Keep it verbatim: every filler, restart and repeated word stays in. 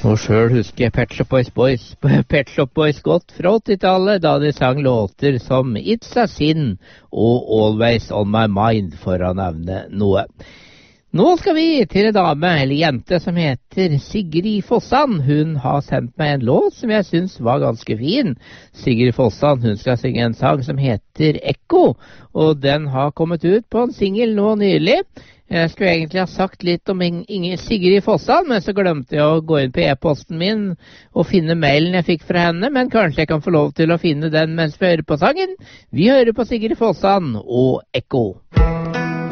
Og selv husker jeg Pet Shop Boys, Boys, Pet Shop Boys godt fra åttitallet, da de sang låter som It's a Sin og Always on My Mind, for å nevne noe. Nå skal vi til en dame, eller jente, som heter Sigrid Fossan. Hun har sendt meg en låt som jeg synes var ganske fin. Sigrid Fossan, hun skal synge en sang som heter Ekko, og den har kommet ut på en single nå nylig. Jeg skulle egentlig ha sagt litt om Inge Sigrid Fossan, men så glemte jeg å gå inn på e-posten min og finne mailen jeg fikk fra henne, men kanskje jeg kan få lov til å finne den mens vi hører på sangen. Vi hører på Sigrid Fossan og Ekko.